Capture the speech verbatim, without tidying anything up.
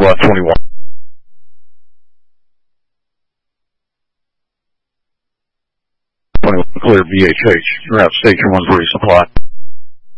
F twenty-one. twenty-one clear V H H. You're at station one three supply.